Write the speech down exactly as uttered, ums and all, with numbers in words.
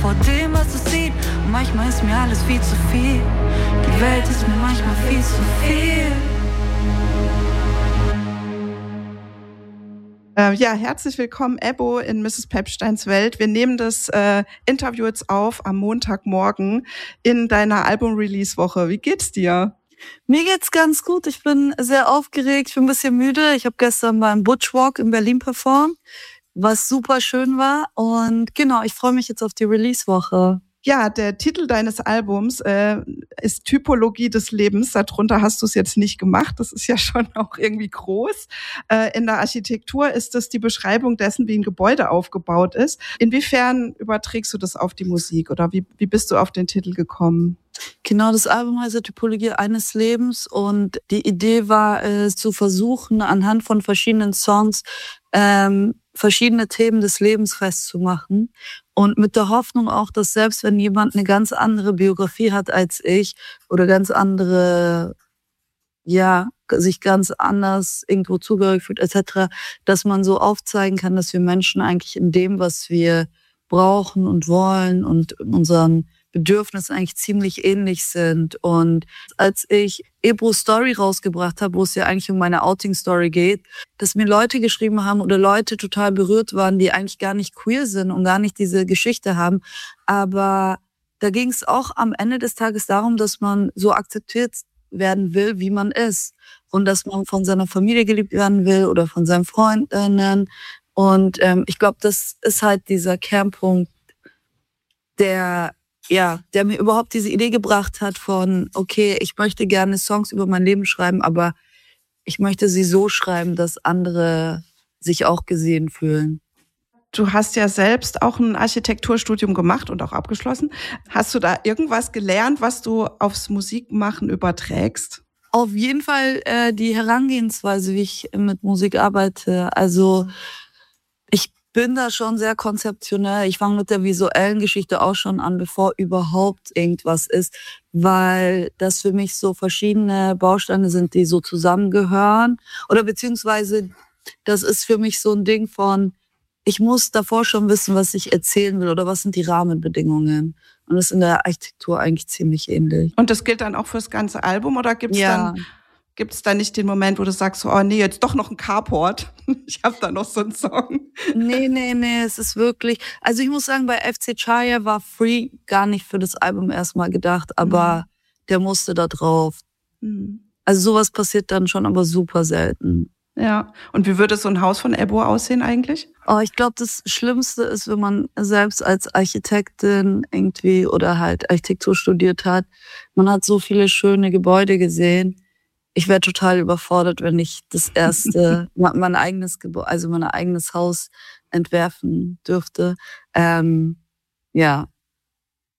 vor dem, was es sieht. Und manchmal ist mir alles viel zu viel. Die Welt ist mir manchmal viel zu viel. Äh, ja, herzlich willkommen, Ebo, in Misses Pepsteins Welt. Wir nehmen das äh, Interview jetzt auf am Montagmorgen in deiner Album-Release-Woche. Wie geht's dir? Mir geht's ganz gut. Ich bin sehr aufgeregt, ich bin ein bisschen müde. Ich habe gestern beim Butchwalk in Berlin performt, was super schön war. Und genau, ich freue mich jetzt auf die Release-Woche. Ja, der Titel deines Albums äh, ist Typologie des Lebens. Darunter hast du es jetzt nicht gemacht. Das ist ja schon auch irgendwie groß. Äh, in der Architektur ist es die Beschreibung dessen, wie ein Gebäude aufgebaut ist. Inwiefern überträgst du das auf die Musik oder wie, wie bist du auf den Titel gekommen? Genau, das Album heißt Typologie eines Lebens und die Idee war es, zu versuchen, anhand von verschiedenen Songs ähm, verschiedene Themen des Lebens festzumachen und mit der Hoffnung auch, dass selbst wenn jemand eine ganz andere Biografie hat als ich oder ganz andere, ja, sich ganz anders irgendwo zugehörig fühlt et cetera, dass man so aufzeigen kann, dass wir Menschen eigentlich in dem, was wir brauchen und wollen und in unseren Bedürfnisse eigentlich ziemlich ähnlich sind. Und als ich Ebros Story rausgebracht habe, wo es ja eigentlich um meine Outing-Story geht, dass mir Leute geschrieben haben oder Leute total berührt waren, die eigentlich gar nicht queer sind und gar nicht diese Geschichte haben. Aber da ging es auch am Ende des Tages darum, dass man so akzeptiert werden will, wie man ist. Und dass man von seiner Familie geliebt werden will oder von seinen Freundinnen. Und ähm, ich glaube, das ist halt dieser Kernpunkt, der ja, der mir überhaupt diese Idee gebracht hat von, okay, ich möchte gerne Songs über mein Leben schreiben, aber ich möchte sie so schreiben, dass andere sich auch gesehen fühlen. Du hast ja selbst auch ein Architekturstudium gemacht und auch abgeschlossen. Hast du da irgendwas gelernt, was du aufs Musikmachen überträgst? Auf jeden Fall äh, die Herangehensweise, wie ich mit Musik arbeite. Also ich bin da schon sehr konzeptionell. Ich fange mit der visuellen Geschichte auch schon an, bevor überhaupt irgendwas ist, weil das für mich so verschiedene Bausteine sind, die so zusammengehören. Oder beziehungsweise das ist für mich so ein Ding von, ich muss davor schon wissen, was ich erzählen will oder was sind die Rahmenbedingungen. Und das ist in der Architektur eigentlich ziemlich ähnlich. Und das gilt dann auch fürs ganze Album oder gibt's ja. dann... Gibt es da nicht den Moment, wo du sagst, oh nee, jetzt doch noch ein Carport? Ich habe da noch so einen Song. Nee, nee, nee, es ist wirklich... Also ich muss sagen, bei F C Chaya war Free gar nicht für das Album erstmal gedacht, aber mhm. der musste da drauf. Mhm. Also sowas passiert dann schon, aber super selten. Ja, und wie würde so ein Haus von Ebo aussehen eigentlich? Oh, ich glaube, das Schlimmste ist, wenn man selbst als Architektin irgendwie oder halt Architektur studiert hat. Man hat so viele schöne Gebäude gesehen. Ich wäre total überfordert, wenn ich das erste, mein eigenes Gebäude, also mein eigenes Haus entwerfen dürfte. Ähm, ja,